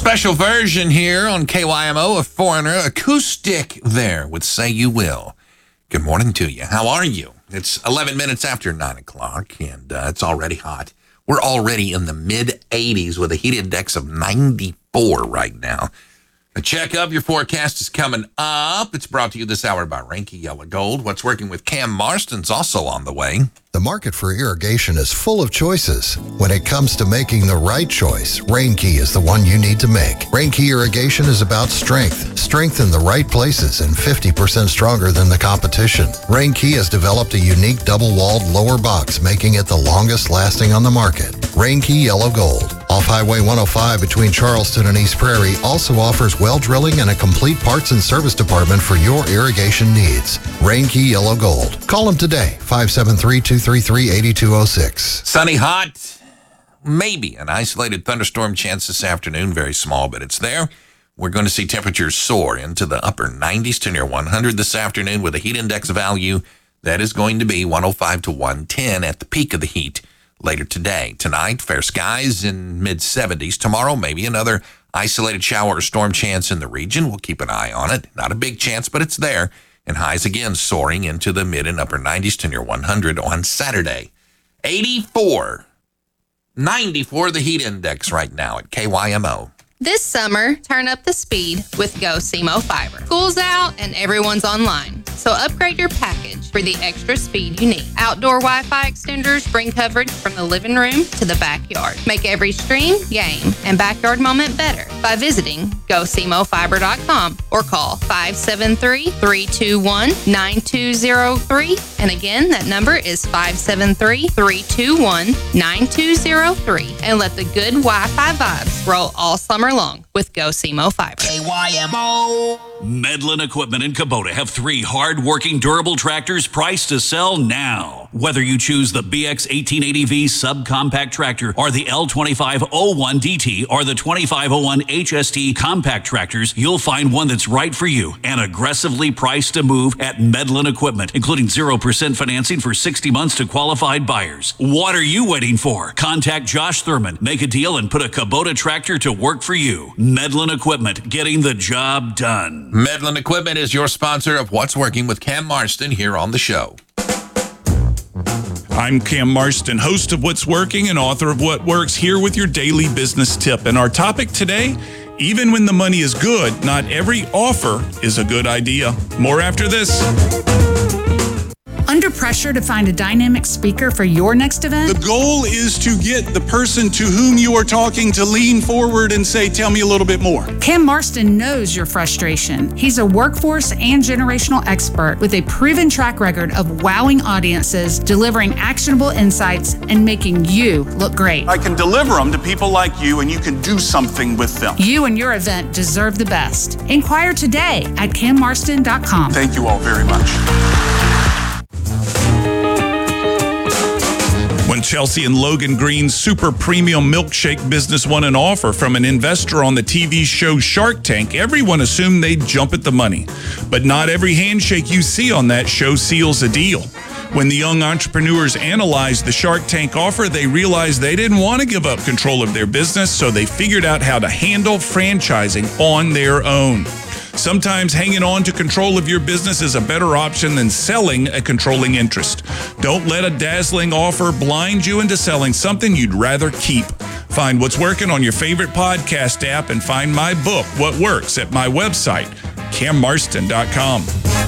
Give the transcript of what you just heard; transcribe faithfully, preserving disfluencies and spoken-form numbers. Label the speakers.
Speaker 1: Special version here on K Y M O, a Foreigner acoustic there with Say You Will. Good morning to you. How are you? It's eleven minutes after nine o'clock, and uh, it's already hot. We're already in the mid eighties with a heat index of ninety-four right now. A check of your forecast is coming up. It's brought to you this hour by Reinke Yellow Gold. What's working with Cam Marston's also on the way.
Speaker 2: The market for irrigation is full of choices. When it comes to making the right choice, Reinke is the one you need to make. Reinke irrigation is about strength, strength in the right places, and fifty percent stronger than the competition. Reinke has developed a unique double-walled lower box, making it the longest lasting on the market. Reinke Yellow Gold, off Highway one oh five between Charleston and East Prairie, also offers well drilling and a complete parts and service department for your irrigation needs. Reinke Yellow Gold. Call them today, five seven three, two three three, eight two zero six.
Speaker 1: Sunny, hot, maybe an isolated thunderstorm chance this afternoon. Very small, but it's there. We're going to see temperatures soar into the upper nineties to near one hundred this afternoon with a heat index value that is going to be one oh five to one ten at the peak of the heat later today. Tonight, fair skies in mid seventies. Tomorrow, maybe another isolated shower or storm chance in the region. We'll keep an eye on it. Not a big chance, but it's there. And highs again soaring into the mid and upper nineties to near one hundred on Saturday. eighty-four, ninety-four the heat index right now at K Y M O.
Speaker 3: This summer, turn up the speed with Go C M O Fiber. School's out and everyone's online, so upgrade your package for the extra speed you need. Outdoor Wi-Fi extenders bring coverage from the living room to the backyard. Make every stream, game, and backyard moment better by visiting go c m o fiber dot com or call five seven three, three two one, nine two zero three. And again, that number is five seven three, three two one, nine two zero three. And let the good Wi-Fi vibes roll all summer long with Go C M O Fiber.
Speaker 4: K Y M O.
Speaker 5: Medlin Equipment and Kubota have three hard-working, durable tractors priced to sell now. Whether you choose the B X eighteen eighty V subcompact tractor or the L twenty-five oh one D T or the twenty-five oh one H S T compact tractors, you'll find one that's right for you and aggressively priced to move at Medlin Equipment, including zero percent financing for sixty months to qualified buyers. What are you waiting for? Contact Josh Thurman, make a deal, and put a Kubota tractor to work for you. Medlin Equipment, getting the job done.
Speaker 1: Medlin Equipment is your sponsor of What's Working with Cam Marston here on the show.
Speaker 6: I'm Cam Marston, host of What's Working and author of What Works, here with your daily business tip. And our topic today, even when the money is good, not every offer is a good idea. More after this.
Speaker 7: Under pressure to find a dynamic speaker for your next event?
Speaker 6: The goal is to get the person to whom you are talking to lean forward and say, tell me a little bit more.
Speaker 7: Cam Marston knows your frustration. He's a workforce and generational expert with a proven track record of wowing audiences, delivering actionable insights, and making you look great.
Speaker 6: I can deliver them to people like you, and you can do something with them.
Speaker 7: You and your event deserve the best. Inquire today at cam marston dot com.
Speaker 6: Thank you all very much. When Chelsea and Logan Green's super premium milkshake business won an offer from an investor on the T V show Shark Tank, everyone assumed they'd jump at the money. But not every handshake you see on that show seals a deal. When the young entrepreneurs analyzed the Shark Tank offer, they realized they didn't want to give up control of their business, so they figured out how to handle franchising on their own. Sometimes hanging on to control of your business is a better option than selling a controlling interest. Don't let a dazzling offer blind you into selling something you'd rather keep. Find What's Working on your favorite podcast app and find my book, What Works, at my website, cam marston dot com.